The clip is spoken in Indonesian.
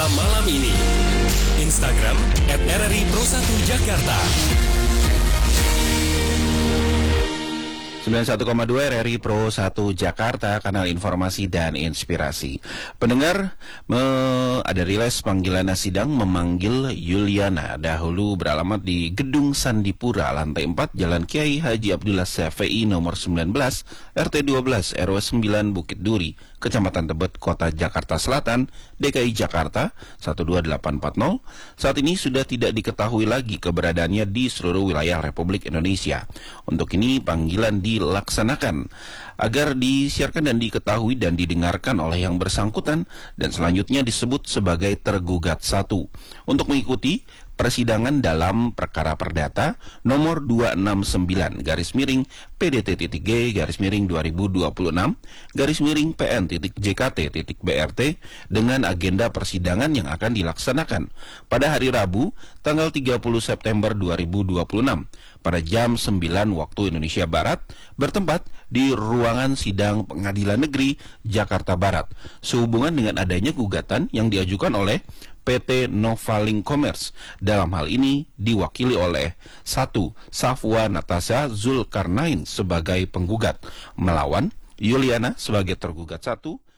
Jakarta malam ini. Instagram @RRI Pro 1 Jakarta. 91,2 RRI Pro 1 Jakarta, kanal informasi dan inspirasi. Pendengar, ada rilis panggilan sidang memanggil Yuliana, dahulu beralamat di Gedung Sandipura, lantai 4, Jalan Kiai Haji Abdullah Syafi'i nomor 19, RT 12, RW 9, Bukit Duri, Kecamatan Tebet, Kota Jakarta Selatan, DKI Jakarta 12840. Saat ini sudah tidak diketahui lagi keberadaannya di seluruh wilayah Republik Indonesia. Untuk ini panggilan dilaksanakan agar disiarkan dan diketahui dan didengarkan oleh yang bersangkutan dan selanjutnya disebut sebagai tergugat 1 untuk mengikuti persidangan dalam perkara perdata nomor 269-PDT-G-2026-PN.JKT.BRT dengan agenda persidangan yang akan dilaksanakan pada hari Rabu tanggal 30 September 2026 pada jam 9 waktu Indonesia Barat, bertempat di ruangan sidang Pengadilan Negeri Jakarta Barat, sehubungan dengan adanya gugatan yang diajukan oleh PT Novalink Commerce. Dalam hal ini diwakili oleh 1. Safwa Natasha Zulkarnain sebagai penggugat, melawan Yuliana sebagai tergugat 1,